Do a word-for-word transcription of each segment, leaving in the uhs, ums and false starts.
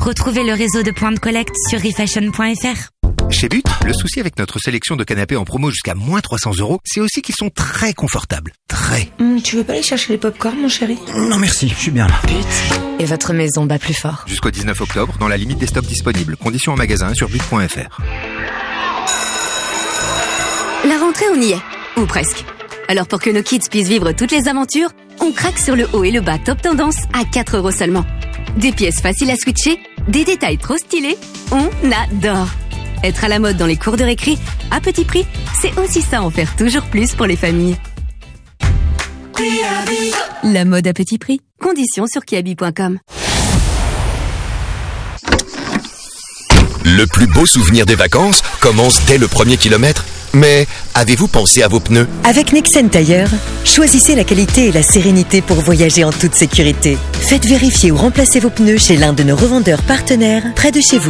Retrouvez le réseau de points de collecte sur refashion point f r. Chez But, le souci avec notre sélection de canapés en promo jusqu'à moins trois cents euros, c'est aussi qu'ils sont très confortables. Très. Mmh, tu veux pas aller chercher les pop-corn, mon chéri? Non merci, je suis bien là. But. Et votre maison bat plus fort. Jusqu'au dix-neuf octobre, dans la limite des stocks disponibles. Conditions en magasin sur but point f r. La rentrée, on y est. Ou presque. Alors pour que nos kids puissent vivre toutes les aventures, on craque sur le haut et le bas top tendance à quatre euros seulement. Des pièces faciles à switcher, des détails trop stylés, on adore. Être à la mode dans les cours de récré, à petit prix, c'est aussi ça, en faire toujours plus pour les familles. La mode à petit prix. Conditions sur kiabi point com. Le plus beau souvenir des vacances commence dès le premier kilomètre. Mais avez-vous pensé à vos pneus? Avec Nexen Tire, choisissez la qualité et la sérénité pour voyager en toute sécurité. Faites vérifier ou remplacer vos pneus chez l'un de nos revendeurs partenaires près de chez vous.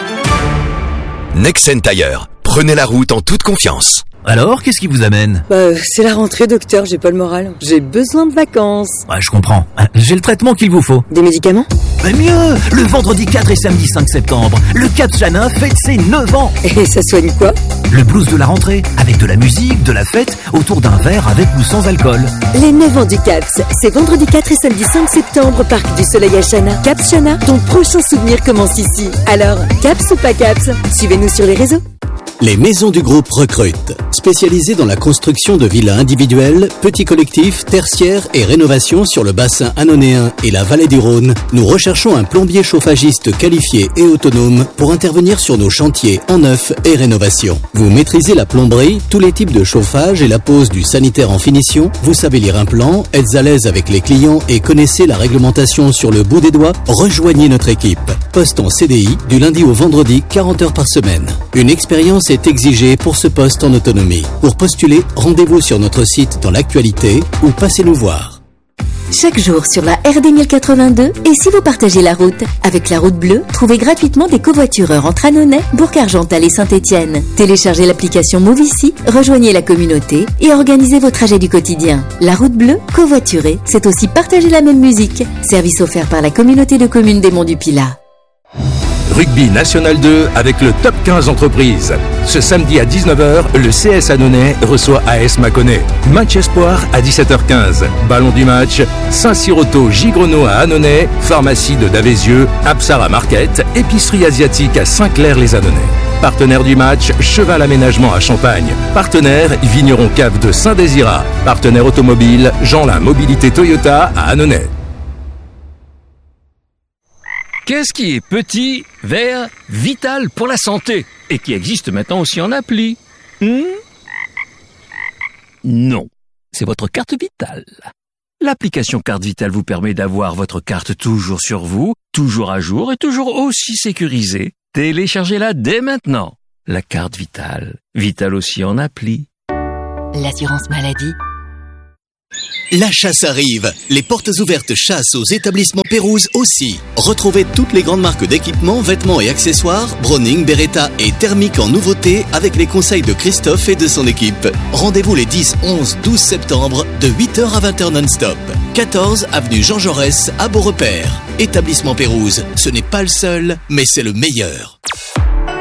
Nexen Tire, prenez la route en toute confiance. Alors, qu'est-ce qui vous amène? Bah, c'est la rentrée, docteur, j'ai pas le moral. J'ai besoin de vacances. Ouais, je comprends. J'ai le traitement qu'il vous faut. Des médicaments? Mais mieux! Le vendredi quatre et samedi cinq septembre, le Capsana fête ses neuf ans. Et ça soigne quoi? Le blues de la rentrée, avec de la musique, de la fête, autour d'un verre avec ou sans alcool. Les neuf ans du Caps, c'est vendredi quatre et samedi cinq septembre, Parc du Soleil à Chana. Caps Chana, ton prochain souvenir commence ici. Alors, Caps ou pas Caps? Suivez-nous sur les réseaux. Les maisons du groupe recrutent. Spécialisées dans la construction de villas individuelles, petits collectifs, tertiaires et rénovations sur le bassin annonéen et la vallée du Rhône, nous recherchons un plombier chauffagiste qualifié et autonome pour intervenir sur nos chantiers en neuf et rénovation. Vous maîtrisez la plomberie, tous les types de chauffage et la pose du sanitaire en finition, vous savez lire un plan, êtes à l'aise avec les clients et connaissez la réglementation sur le bout des doigts, rejoignez notre équipe. Poste en C D I, du lundi au vendredi, quarante heures par semaine. Une expérience est exigée pour ce poste en autonomie. Pour postuler, rendez-vous sur notre site dans l'actualité ou passez nous voir. Chaque jour sur la R D mille quatre-vingt-deux, et si vous partagez la route? Avec la route bleue, trouvez gratuitement des covoitureurs entre Annonay, Bourg-Argental et Saint-Étienne. Téléchargez l'application Movici, rejoignez la communauté et organisez vos trajets du quotidien. La route bleue, covoiturer, c'est aussi partager la même musique. Service offert par la communauté de communes des Monts du Pilat. Rugby National deux avec le top quinze entreprises. Ce samedi à dix-neuf heures, le C S Annonay reçoit A S Mâconnais. Match espoir à dix-sept heures quinze. Ballon du match, Saint-Cyroto Gigreno à Annonay, pharmacie de Davézieux, Apsara Market, épicerie asiatique à Saint-Clair-les-Annonais. Partenaire du match, Cheval Aménagement à Champagne. Partenaire, Vigneron Cave de Saint-Désirat. Partenaire automobile, Jeanlin Mobilité Toyota à Annonay. Qu'est-ce qui est petit, vert, vital pour la santé et qui existe maintenant aussi en appli? hmm Non, c'est votre carte vitale. L'application Carte Vitale vous permet d'avoir votre carte toujours sur vous, toujours à jour et toujours aussi sécurisée. Téléchargez-la dès maintenant. La carte vitale, vitale aussi en appli. L'assurance maladie. La chasse arrive. Les portes ouvertes chasse aux établissements Pérouse aussi. Retrouvez toutes les grandes marques d'équipements, vêtements et accessoires, Browning, Beretta et Thermique en nouveauté avec les conseils de Christophe et de son équipe. Rendez-vous les dix, onze, douze septembre de huit heures à vingt heures non-stop. quatorze avenue Jean Jaurès à Beaurepaire. Établissement Pérouse, ce n'est pas le seul, mais c'est le meilleur.